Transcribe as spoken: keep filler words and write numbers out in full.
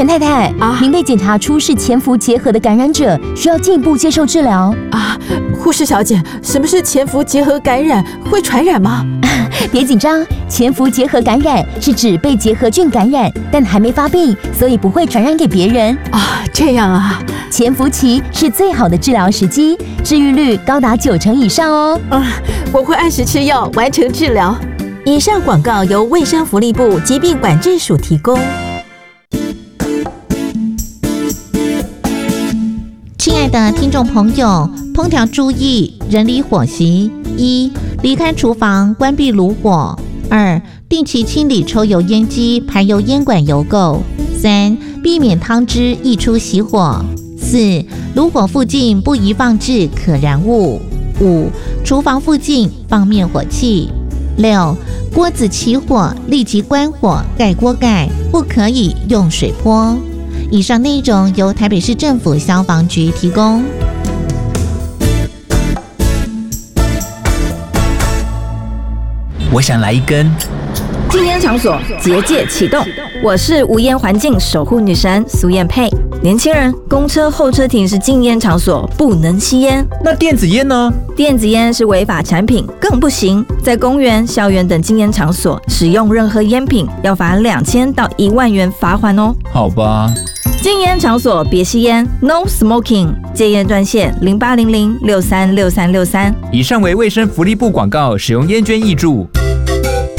陈太太，啊，您被检查出是潜伏结核的感染者，需要进一步接受治疗。 啊，护士小姐，什么是潜伏结核感染？会传染吗？ 别紧张，潜伏结核感染是指被结核菌感染，但还没发病，所以不会传染给别人。 啊，这样啊。 潜伏期是最好的治疗时机，治愈率高达九成以上哦。 啊，我会按时吃药，完成治疗。 以上广告由卫生福利部疾病管制署提供。 亲爱的听众朋友，烹调注意人体火习：一、离开厨房，关闭炉火；二、定期清理抽油烟机、排油烟管油垢；三、避免汤汁溢出熄火；四、炉火附近不宜放置可燃物；五、厨房附近放灭火器；六、锅子起火立即关火，盖锅盖，不可以用水泼。以上内容由台北市政府消防局提供。 我想来一根。 禁烟场所结界启动，我是无烟环境守护女神苏燕佩。年轻人，公车候车亭是禁烟场所，不能吸烟。 那电子烟呢？ 电子烟是违法产品，更不行。在公园、校园等禁烟场所使用任何烟品，要罚两千到一万元罚款哦。 好吧。 禁烟场所别吸烟 ，No Smoking。戒烟专线零八零零六三六三六三。 以上为卫生福利部广告，使用烟捐挹注。